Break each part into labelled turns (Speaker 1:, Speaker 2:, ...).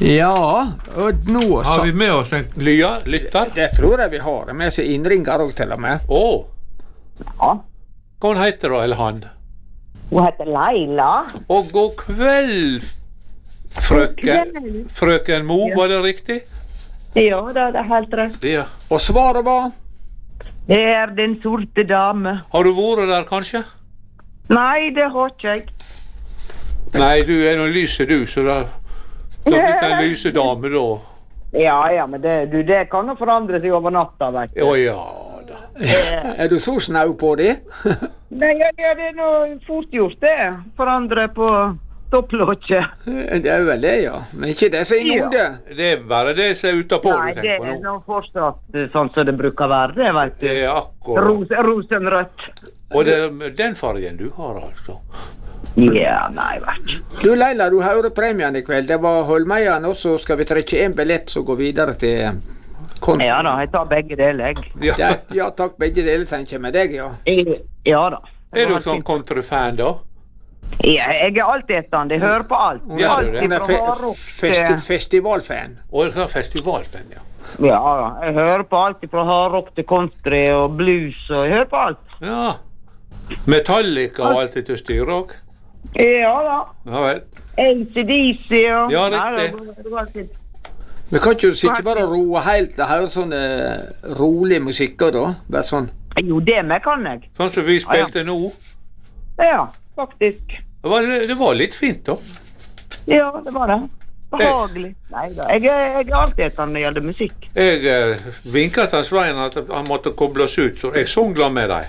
Speaker 1: Ja, og nå
Speaker 2: Har vi med oss en lytter?
Speaker 1: Det tror jeg vi har. Det med seg innringer også til og med.
Speaker 3: Ja.
Speaker 2: Hva heter du, eller han?
Speaker 3: Hun heter Leila.
Speaker 2: Og god kveld, frøken Mo, var det riktig?
Speaker 3: Ja, det er helt rett.
Speaker 2: Ja.
Speaker 1: Og svaret var?
Speaker 3: Det er Den sorte dame.
Speaker 2: Har du vært der, kanskje?
Speaker 3: Nei, det har ikke jeg.
Speaker 2: Nei, du er noe lyse du, så da blir det en lyse dame da.
Speaker 3: Ja, men det kan jo forandre seg over natta, vet du.
Speaker 2: Å ja da.
Speaker 1: Er du så snau på det?
Speaker 3: Nei, det er noe fort gjort det. Forandre på topplåtje.
Speaker 1: Det er vel det, ja. Men ikke det som er i hodet.
Speaker 2: Det er bare det som er utenpå
Speaker 3: Nei,
Speaker 2: du
Speaker 3: det
Speaker 2: tenker på
Speaker 3: er
Speaker 2: nå.
Speaker 3: nå fortsatt sånn som det bruker være, det vet du.
Speaker 2: Det er akkurat.
Speaker 3: Rosenrødt.
Speaker 2: Og det er den fargen du har, altså.
Speaker 3: Ja, nei, vet du.
Speaker 1: Du Leila, du hører premien i kveld. Det var Holmeian, og så skal vi trekke en billett som går videre til konto.
Speaker 3: Ja da, jeg tar begge deler, jeg.
Speaker 2: Ja.
Speaker 1: Ja, takk, begge deler tenker jeg med deg, ja.
Speaker 3: Ja da.
Speaker 2: Er du sånn countryfan da?
Speaker 3: Ja, jeg er altetende, jeg hører på alt.
Speaker 2: Ja,
Speaker 3: Alt
Speaker 2: du
Speaker 1: Hun er
Speaker 3: ifra hardrock til...
Speaker 1: festivalfan.
Speaker 2: Og det er festivalfan, ja.
Speaker 3: Ja da, jeg hører på alt fra hardrock til country og blues, og jeg hører på alt.
Speaker 2: Ja. Metallica og alt etter styr også.
Speaker 3: Ja da.
Speaker 2: Ja vel.
Speaker 3: ACDC og...
Speaker 2: Ja,
Speaker 3: Nei,
Speaker 2: riktig.
Speaker 3: det var alltid...
Speaker 1: Men kan ikke du sitte bare og roe helt og høre sånn rolig musikk da? Bare sånn.
Speaker 3: Jo, det med kan jeg.
Speaker 2: Sånn som vi spilte nå.
Speaker 3: Ja, faktisk.
Speaker 2: Det var litt fint da.
Speaker 3: Ja, det var det. Behagelig. Neida, jeg er alltid når det gjelder musikk.
Speaker 2: Jeg vinket til Svein at han måtte koble oss ut, så jeg songla med deg.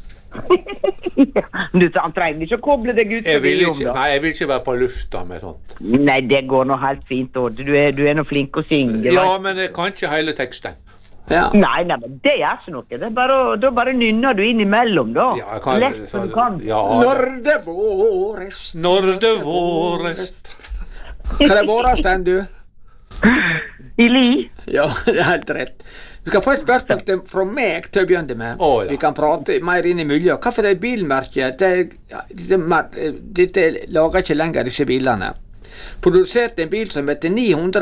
Speaker 3: Du, han trenger ikke å koble deg ut.
Speaker 2: Jeg vil ikke være på lufta med sånt.
Speaker 3: Nei, det går nå helt fint, Odd. Du er nå flink å synge.
Speaker 2: Ja, men jeg kan ikke hele teksten.
Speaker 1: Ja.
Speaker 3: Nei, men det er ikke noe. Det er da bare nynner du inn imellom, da.
Speaker 2: Ja, jeg kan,
Speaker 3: lett som du kan.
Speaker 2: Ja,
Speaker 1: Når det våres.
Speaker 2: når det våres.
Speaker 1: Hva er våres den, du?
Speaker 3: I li.
Speaker 1: Ja, det er helt rett. Du skal få et spørsmål fra meg til å begynne med.
Speaker 2: Å, ja.
Speaker 1: Vi kan prate mer inn i miljøet. Hva for det bilmerket? Dette lager ikke lenger disse bilene. Produserte en bil som heter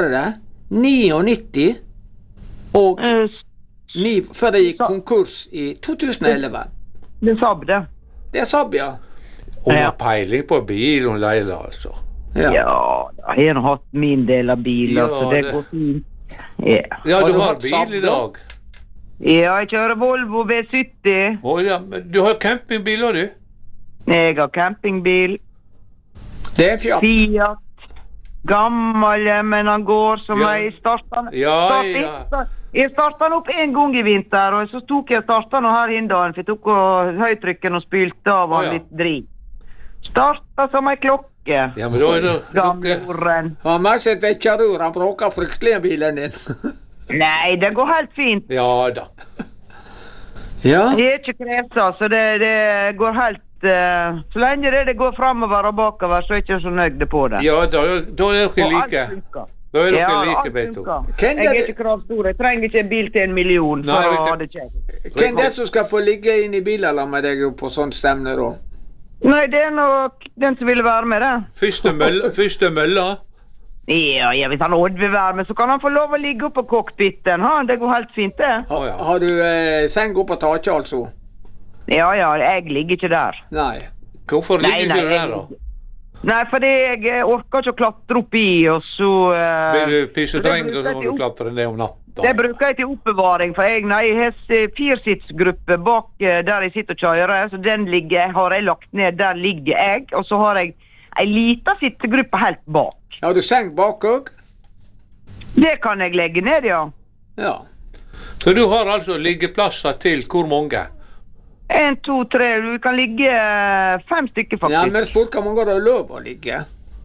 Speaker 1: 999, og før det gikk konkurs i 2011.
Speaker 3: Det er Saab, det.
Speaker 1: Det er Saab, ja.
Speaker 2: Hun har peiling på bil, hun Leila, altså.
Speaker 3: Ja, jeg har hatt min del av bil,
Speaker 2: Ja,
Speaker 3: så det går fint. Ja.
Speaker 2: Ja,
Speaker 1: Har
Speaker 2: du
Speaker 1: du
Speaker 2: har
Speaker 1: hatt Saab,
Speaker 2: bil i dag.
Speaker 3: Ja, jeg kjører Volvo V70.
Speaker 2: Å ja, men du har campingbiler, du?
Speaker 3: Jeg har campingbil.
Speaker 1: Det er Fiat.
Speaker 3: Fiat. Gammel, men han går som
Speaker 2: Ja.
Speaker 3: jeg startet.
Speaker 2: Ja.
Speaker 3: Jeg startet den opp en gang i vinter, og så tok jeg startet den her hindalen, for jeg tok høytrykken og spylte av
Speaker 2: Å,
Speaker 3: han
Speaker 2: ja.
Speaker 3: litt drit. Startet som en klokke.
Speaker 2: Ja, men da er det
Speaker 3: Gamle orren.
Speaker 1: Han har med seg et vekkerur. Han bråker fryktelig i bilen din.
Speaker 3: Nei, det går helt fint.
Speaker 2: Ja da.
Speaker 1: Ja.
Speaker 3: Jeg er ikke kresa, så det går helt... så lenge det går fremover og bakover, så er jeg ikke så nøyd på det.
Speaker 2: Ja, da er dere
Speaker 3: Og alt
Speaker 2: like.
Speaker 3: funker.
Speaker 2: Da er dere
Speaker 3: Ja,
Speaker 2: like,
Speaker 3: alt
Speaker 2: Beto.
Speaker 3: funker.
Speaker 1: Hvem
Speaker 3: Jeg
Speaker 1: er
Speaker 3: er
Speaker 1: det-
Speaker 3: ikke kravstor. Jeg trenger ikke en bil til 1 million
Speaker 2: Nei,
Speaker 3: for å
Speaker 2: riktig.
Speaker 3: ha det kjekt.
Speaker 1: Hvem er det som skal få ligge inn i bilen med deg på sånn stevne da?
Speaker 3: Nei, det er nok den som ville være med, det.
Speaker 2: Første mølla.
Speaker 3: Ja, hvis han Odd vil være med, så kan han få lov å ligge opp på cockpiten. Det går helt fint, det.
Speaker 2: Å, ja.
Speaker 1: Har du seng opp på taket, altså?
Speaker 3: Ja, jeg ligger ikke der.
Speaker 1: Nei.
Speaker 2: Hvorfor ligger du der, da?
Speaker 3: Nei, fordi jeg orker ikke å klatre opp i, og så...
Speaker 2: Blir du pissetreng,
Speaker 3: det
Speaker 2: så
Speaker 3: bruker
Speaker 2: må
Speaker 3: jeg
Speaker 2: du klatre ned om natta.
Speaker 3: Det bruker jeg til oppbevaring, for jeg har firsitsgruppe bak der jeg sitter og kjører, så den har jeg lagt ned, der ligger jeg, og så har jeg en liten sittgruppe helt bak.
Speaker 1: Har du seng bak òg?
Speaker 3: Det kan jeg legge ned, ja.
Speaker 1: Ja.
Speaker 2: Så du har altså liggeplasser til hvor mange?
Speaker 3: 1, 2, 3, du kan ligge 5 stykker faktisk.
Speaker 1: Ja, men jeg spurte hvor mange har lov å ligge?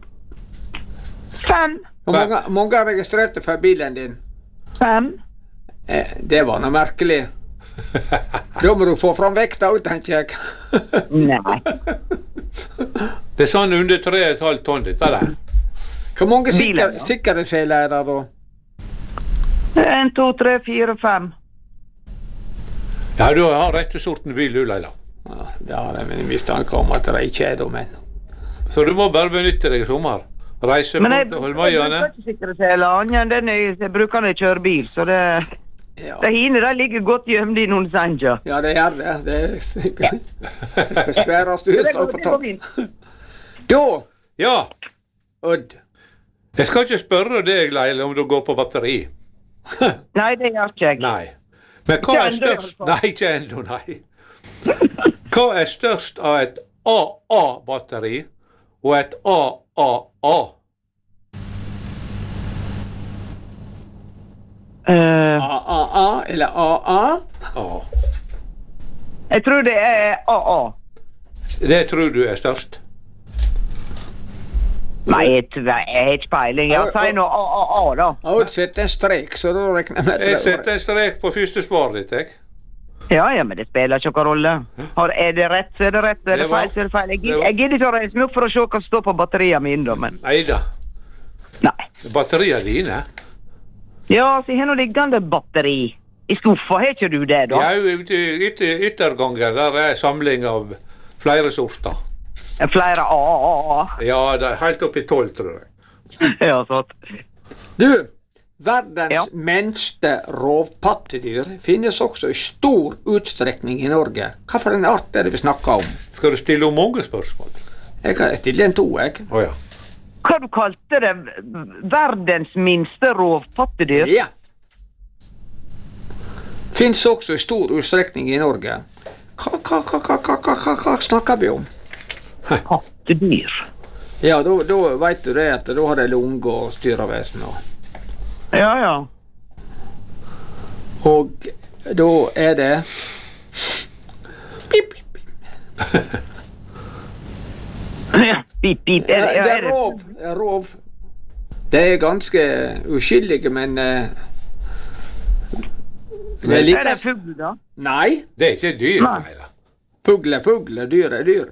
Speaker 3: 5.
Speaker 1: Hvor mange har registrert for bilen din?
Speaker 3: 5.
Speaker 1: Det var noe merkelig. Da må du få fram vekta ut, tenker jeg.
Speaker 3: Nei.
Speaker 2: Det er sånn under 3,5 tonn, dette der.
Speaker 1: Hvor mange
Speaker 3: Bilen, ja.
Speaker 1: sikkerhetsseler er det da?
Speaker 3: 1, 2, 3, 4, 5.
Speaker 2: Ja, du har rette sorten bil, du, Leila.
Speaker 1: Ja, det har jeg min mistanke om at det ikke er da, men.
Speaker 2: Så du må bare benytte deg i sommer. Reiser
Speaker 3: Men
Speaker 2: rundt til Holmøyane.
Speaker 3: bruker ikke sikkerhetssele, jeg bruker den i kjørebil, så det...
Speaker 1: Ja.
Speaker 3: De hine der ligger godt gjemt inn under senga.
Speaker 1: Ja, det gjør det. Det er svære styr står på topp. Da,
Speaker 2: Ja,
Speaker 1: Odd.
Speaker 2: jeg skal ikke spørre deg, Leila, om du går på batteri.
Speaker 3: Nei, det gjør ikke jeg.
Speaker 2: Nei. Men hva
Speaker 3: Ikke
Speaker 2: er
Speaker 3: ennå, i
Speaker 2: størst?
Speaker 3: hvert fall.
Speaker 2: Nei, ikke ennå, nei. Hva er størst av et AA-batteri og et AAA?
Speaker 1: AAA eller AA?
Speaker 2: Ja.
Speaker 3: Jeg tror det er AA.
Speaker 2: Det tror du er størst?
Speaker 3: Nei, jeg har ikke peiling. Jeg sier nå AAA, da.
Speaker 1: Odd setter en strek, så da regner jeg med
Speaker 2: Jeg setter en strek på første svaret ditt, jeg.
Speaker 3: Ja, men det spiller ikke noen rolle. Er det rett, så er det rett. Er det feil, så er det feil. Jeg gidder ikke å reise meg opp for å se hva som står på batteriene mine, da, men...
Speaker 2: Neida.
Speaker 3: Nei.
Speaker 2: Batteriene dine?
Speaker 3: Ja, så jeg har nå liggende batteri. I skuffa har ikke du det, da?
Speaker 2: Ja, ute i yttergangen der er samling av flere sorter.
Speaker 3: Flere AAA.
Speaker 2: Ja, det er helt opp i 12, tror jeg.
Speaker 3: Ja, sånn.
Speaker 1: Du, verdens
Speaker 3: Ja.
Speaker 1: minste rovpattedyr finnes også i stor utstrekning i Norge. Hva for en art er det vi snakker om?
Speaker 2: Skal du stille om mange spørsmål?
Speaker 1: Jeg kan stille en 2, jeg.
Speaker 2: Åja.
Speaker 3: Hva du kalte det? Verdens minste rovpattedyr?
Speaker 1: Ja. Finnes også i stor utstrekning i Norge. Hva snakker vi om?
Speaker 3: Pattedyr.
Speaker 1: Ja, da vet du det at da har de lunge og styrevesen og...
Speaker 3: Ja, ja.
Speaker 1: Og da er det... Pip, pip, pip.
Speaker 3: Ja, pip, pip.
Speaker 1: Det er rov. Det er rov. Det er ganske uskyldige, men... det er
Speaker 3: Er
Speaker 1: like...
Speaker 3: det fugl, da?
Speaker 1: Nei,
Speaker 2: Det er ikke dyr,
Speaker 3: Nei.
Speaker 2: Leila.
Speaker 1: fugl er fugl, dyr er dyr.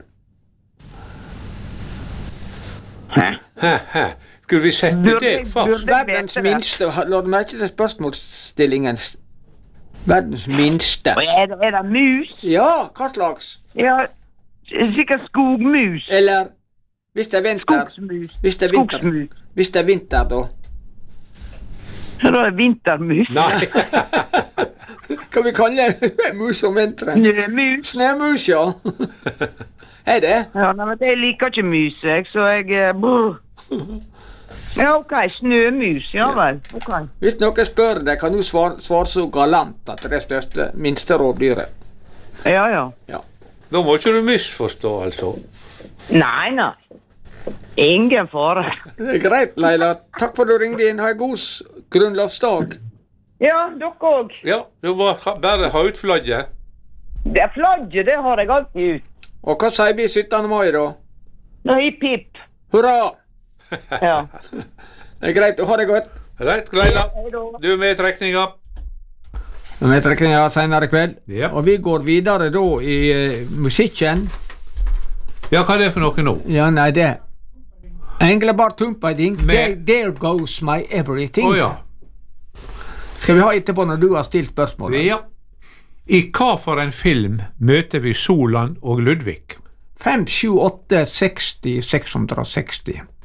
Speaker 2: Hæ. Skulle vi sette deg fast?
Speaker 1: Verdens minste, la du merke til spørsmålsstillingen? Verdens minste.
Speaker 3: Og er det mus?
Speaker 1: Ja, hva slags?
Speaker 3: Ja, sikkert skogmus.
Speaker 1: Eller, hvis det er vinter,
Speaker 3: Skogsmus.
Speaker 1: hvis det er vinter,
Speaker 3: Skogsmus.
Speaker 1: hvis det er vinter da.
Speaker 3: Ja, da er vintermus.
Speaker 2: Nei.
Speaker 1: Hva vi kaller det? Mus om vinteren?
Speaker 3: Snømus.
Speaker 1: Snømus, ja. Er det?
Speaker 3: Ja, nei, men jeg liker ikke mus, jeg, så jeg... brr. Ja, ok, snømus, ja vel, ok.
Speaker 1: Hvis noen spør deg, kan du svare så galant at det er det største, minste rovdyret.
Speaker 3: Ja, ja.
Speaker 1: Ja.
Speaker 2: Da må ikke du misforstå, altså.
Speaker 3: Nei, nei. Ingen fare.
Speaker 1: Det er greit, Leila. Takk for at du ringte inn. Ha en god grunnlovsdag.
Speaker 3: Ja, dere også.
Speaker 2: Ja, du må bare ha ut flagget.
Speaker 3: Det er flagget, det har jeg alltid ut.
Speaker 1: Og hva sier vi 17. mai da?
Speaker 3: Nå, hipp, hipp.
Speaker 1: Hurra!
Speaker 3: Ja.
Speaker 1: Det er greit, ha det godt.
Speaker 2: Rett, Leila.
Speaker 3: Hei da.
Speaker 2: Du er med i trekninga.
Speaker 1: Vi trekker senere i kveld.
Speaker 2: Ja.
Speaker 1: Og vi går videre da i musikken.
Speaker 2: Ja, hva er det for noe nå?
Speaker 1: Ja, nei, det. Engelbert Humperdinck,
Speaker 2: Med-
Speaker 1: there goes my everything.
Speaker 2: Åja.
Speaker 1: Skal vi ha etterpå når du har stilt spørsmålet?
Speaker 2: Ja. I hva for en film møter vi Solan og Ludvig?
Speaker 1: 5, 7, 8, 60, 660.